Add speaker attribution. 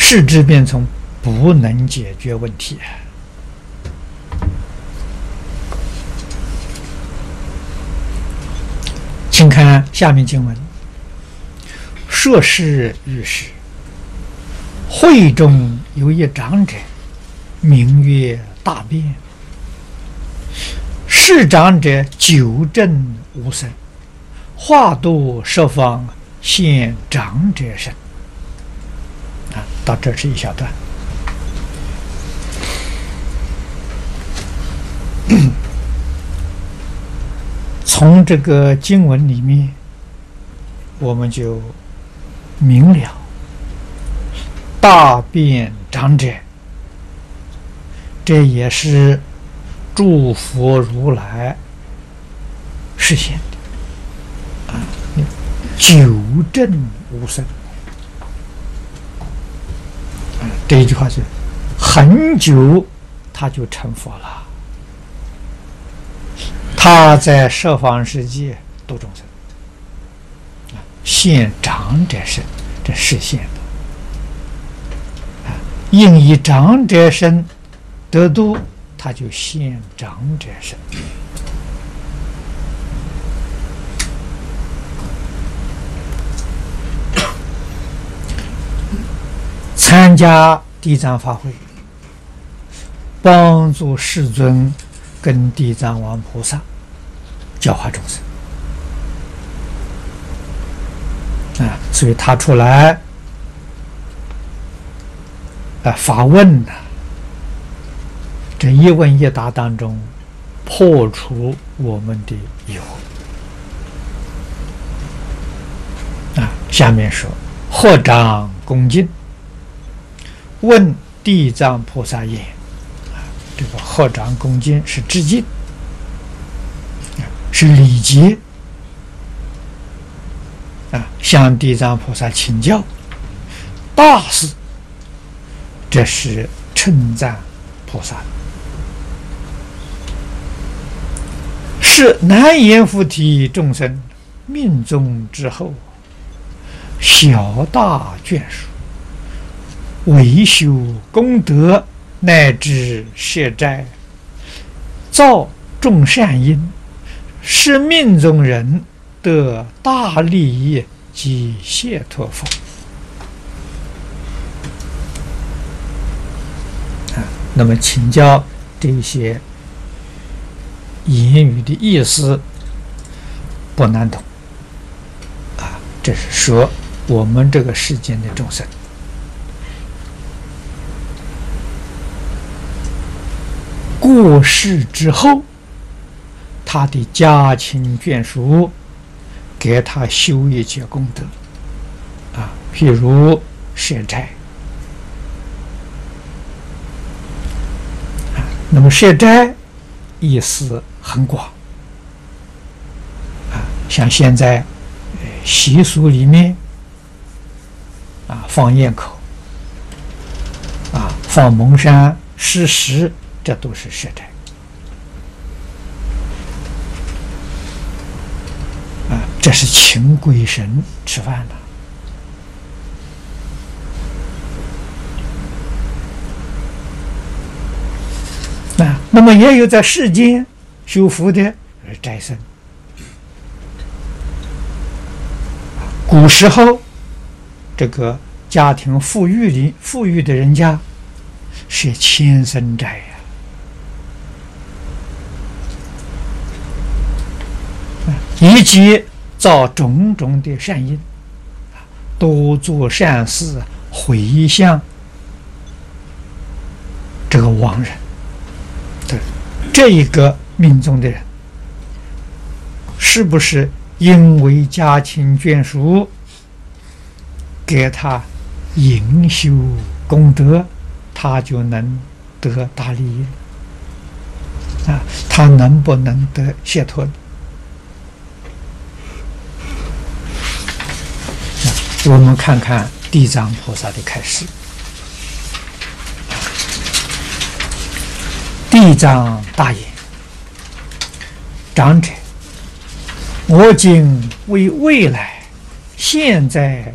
Speaker 1: 世之变从不能解决问题。请看下面经文：说是遇事，会中有一长者，名曰大辩。是长者久证无生，化度十方，现长者身。到这是一小段。从这个经文里面，我们就明了大辩长者，这也是诸佛如来实现的久证无生。这一句话是很久他就成佛了，他在十方世界度众生，现长者身，这实现的。应以长者身得度，他就现长者身。参加地藏法会，帮助世尊跟地藏王菩萨教化众生所以他出来发问这一问一答当中，破除我们的疑惑下面说：合掌恭敬，问地藏菩萨言。这个合掌恭敬是致敬，是礼节向地藏菩萨请教大事，这是称赞菩萨，是难言菩提众生命中之后，小大眷属，维修功德，乃至摄斋，造众善因，使命中人得大利益及解脱法。那么请教这些言语的意思不难懂这是说我们这个世间的众生过世之后，他的家亲眷属给他修一些功德譬如摄斋那么摄斋意思很广像现在习俗里面放焰口放蒙山施食，这都是摄斋这是请鬼神吃饭的那么也有在世间修福的斋僧。古时候这个家庭富裕的人家是千僧斋以及造种种的善因，多做善事，回向这个亡人。这一个命中的人，是不是因为家亲眷属给他营修功德，他就能得大利益他能不能得解脱我们看看地藏菩萨的开示。地藏大言：长者，我今为未来现在